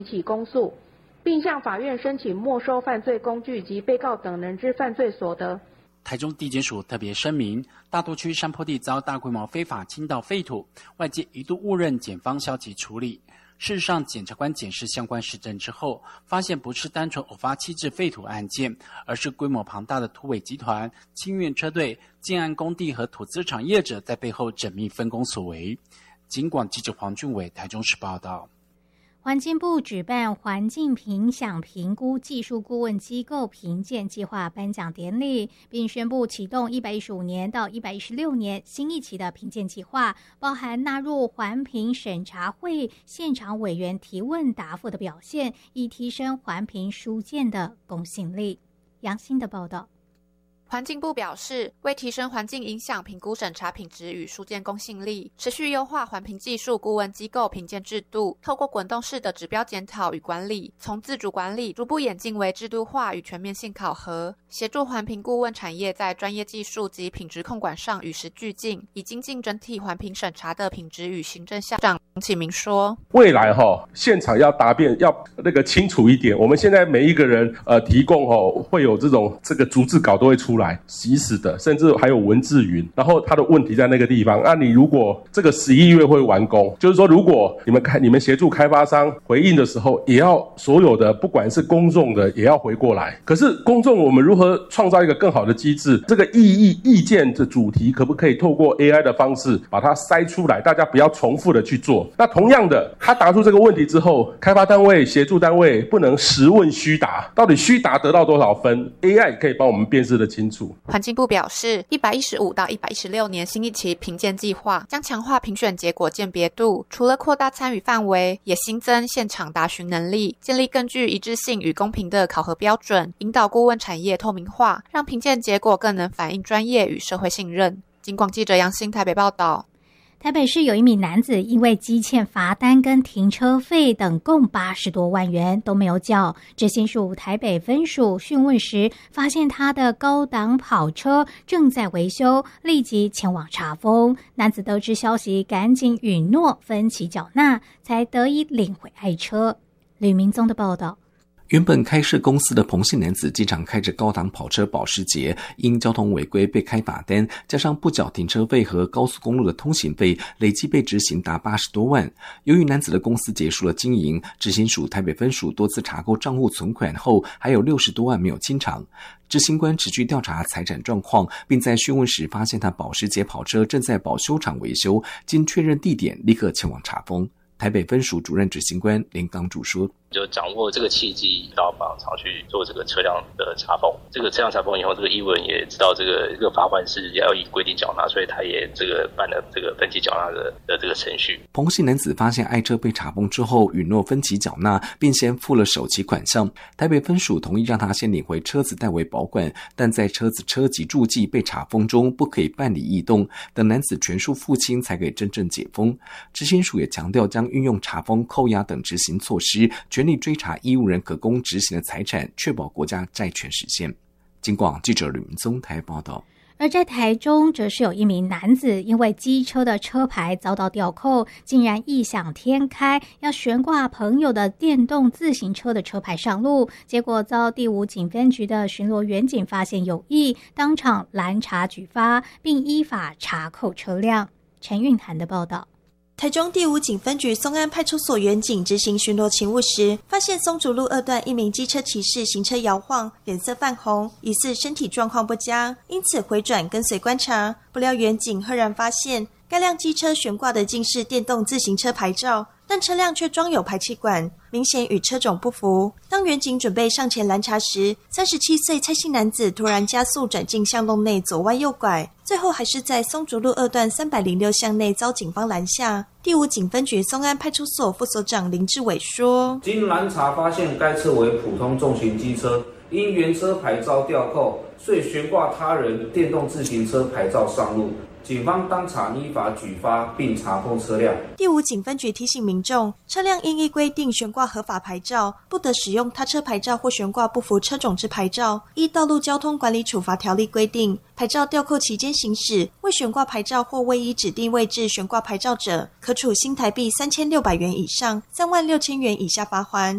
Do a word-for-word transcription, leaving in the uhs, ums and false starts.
起公诉，并向法院申请没收犯罪工具及被告等人之犯罪所得。 台中地检署特别声明，大肚区山坡地遭大规模非法倾倒废土，外界一度误认检方消极处理。事实上，检察官检视相关实证之后，发现不是单纯偶发弃置废土案件，而是规模庞大的土委集团、清运车队、建案工地和土资产业者在背后缜密分工所为。警广记者黄俊伟台中市报道。 环境部举办环境影响评估技术顾问机构评鉴计划颁奖典礼，并宣布启动一百一十五年到一百一十六年新一期的评鉴计划，包含纳入环评审查会现场委员提问答复的表现，以提升环评书件的公信力。杨欣的报道。 环境部表示，为提升环境影响评估审查品质与书件公信力，持续优化环评技术顾问机构评鉴制度，透过滚动式的指标检讨与管理，从自主管理逐步演进为制度化与全面性考核，协助环评顾问产业在专业技术及品质控管上与时俱进，以精进整体环评审查的品质与行政效长黄启明说， 未来哈现场要答辩要那个清楚一点，我们现在每一个人呃提供哈会有这种这个逐字稿都会出来，即时的，甚至还有文字云，然后他的问题在那个地方。那、啊、你如果这个十一月会完工，就是说如果你们开你们协助开发商回应的时候，也要所有的不管是公众的也要回过来。可是公众我们如何创造一个更好的机制？这个异议意见的主题可不可以透过 A I 的方式把它筛出来？大家不要重复的去做。那同样的，他答出这个问题之后，开发单位、协助单位不能实问虚答，到底虚答得到多少分 ？A I 可以帮我们辨识得清楚。 环境部表示，一百一十五到一百一十六年新一期评鉴计划将强化评选结果鉴别度，除了扩大参与范围，也新增现场答询能力，建立更具一致性与公平的考核标准，引导顾问产业透明化，让评鉴结果更能反映专业与社会信任。警广记者杨欣台北报道。 台北市有一名男子因为积欠罚单跟停车费等共八十多万元都没有缴，执行署台北分署讯问时，发现他的高档跑车正在维修，立即前往查封。男子得知消息，赶紧允诺分期缴纳，才得以领回爱车。吕明宗的报道。 原本开设公司的彭姓男子经常开着高档跑车保时捷，因交通违规被开罚单，加上不缴停车费和高速公路的通行费，累计被执行达八十多万。由于男子的公司结束了经营，执行署台北分署多次查扣账户存款后，还有六十多万没有清偿。执行官持续调查财产状况，并在讯问时发现他保时捷跑车正在保修厂维修，经确认地点，立刻前往查封。台北分署主任执行官林刚主说， 就掌握这个契机，到靶场去做这个车辆的查封。这个车辆查封以后，这个义务人也知道这个这个罚款是要以规定缴纳，所以他也这个办了这个分期缴纳的的这个程序。 彭姓男子发现爱车被查封之后，允诺分期缴纳，并先付了首期款项。台北分署同意让他先领回车子代为保管，但在车子车籍注记被查封中不可以办理异动，等男子全数付清才可以真正解封。执行署也强调将运用查封、扣押等执行措施，全力追查义务人可供执行的财产，确保国家债权实现。警广记者吕明宗台报道。 而在台中，则是有一名男子因为机车的车牌遭到吊扣，竟然异想天开要悬挂朋友的电动自行车的车牌上路，结果遭第五警分局的巡逻员警发现有异，当场拦查举发，并依法查扣车辆。陈韵涵的报道。 台中第五警分局松安派出所员警执行巡逻勤务时，发现松竹路二段一名机车骑士行车摇晃，脸色泛红，疑似身体状况不佳，因此回转跟随观察。不料员警赫然发现，该辆机车悬挂的竟是电动自行车牌照，但车辆却装有排气管，明显与车种不符。当员警准备上前拦查时，三十七岁蔡姓男子突然加速转进巷弄内，左弯右拐，最后还是在松竹路二段三百零六巷内遭警方拦下。第五警分局松安派出所副所长林志伟说， 经拦查发现该车为普通重型机车，因原车牌照吊扣，遂悬挂他人电动自行车牌照上路。警方当场依法举发并查封车辆。 第五警分局提醒民众，车辆应依规定悬挂合法牌照，不得使用他车牌照或悬挂不符车种之牌照。依道路交通管理处罚条例规定，牌照吊扣期间行驶未悬挂牌照或未依指定位置悬挂牌照者，可处新台币三千六百元以上三万六千元以下罚锾。